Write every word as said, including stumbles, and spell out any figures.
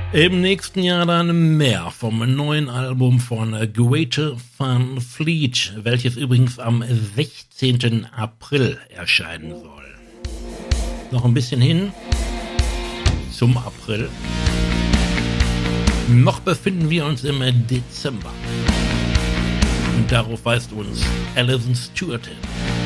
Im nächsten Jahr dann mehr vom neuen Album von Greta Van Fleet, welches übrigens am sechzehnten April erscheinen soll. Noch ein bisschen hin zum April. Noch befinden wir uns im Dezember. Und darauf weist uns Alison Stewart hin.